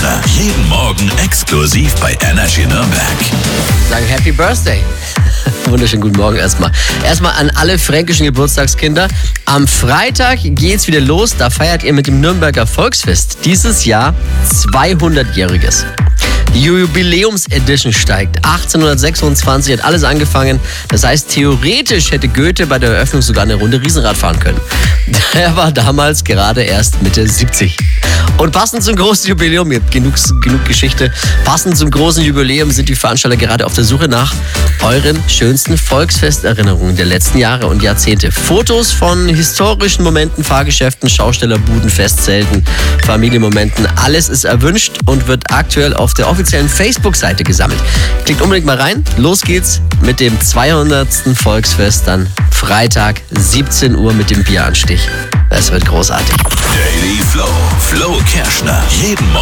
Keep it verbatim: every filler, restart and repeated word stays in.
Kerschner. Jeden Morgen exklusiv bei Energy Nürnberg. Sagen Happy Birthday. Wunderschönen guten Morgen erstmal. Erstmal an alle fränkischen Geburtstagskinder. Am Freitag geht's wieder los. Da feiert ihr mit dem Nürnberger Volksfest dieses Jahr zweihundertjähriges. Die Jubiläums-Edition steigt. achtzehnhundertsechsundzwanzig hat alles angefangen. Das heißt, theoretisch hätte Goethe bei der Eröffnung sogar eine Runde Riesenrad fahren können. Er war damals gerade erst Mitte siebzig. Und passend zum großen Jubiläum, ihr habt genug, genug Geschichte, passend zum großen Jubiläum sind die Veranstalter gerade auf der Suche nach euren schönsten Volksfesterinnerungen der letzten Jahre und Jahrzehnte. Fotos von historischen Momenten, Fahrgeschäften, Schaustellerbuden, Festzelten, Familienmomenten, alles ist erwünscht und wird aktuell auf der offiziellen Facebook-Seite gesammelt. Klickt unbedingt mal rein. Los geht's mit dem zweihundertsten Volksfest dann Freitag siebzehn Uhr mit dem Bieranstich. Es wird großartig. Daily Flow. Flo Kerschner. Jeden Morgen